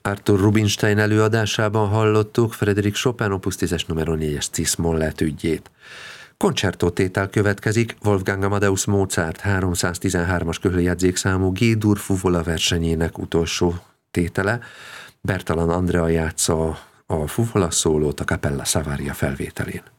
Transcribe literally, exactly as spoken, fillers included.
Arthur Rubinstein előadásában hallottuk Frédéric Chopin opus tízes numero négyes Cis-moll etüdjét. Koncerttótétel következik, Wolfgang Amadeus Mozart háromszáztizenhármas köhöljegyzékszámú G-dur fuvola versenyének utolsó tétele. Bertalan Andrea játsza a fuvola szólót a Cappella Savaria felvételén.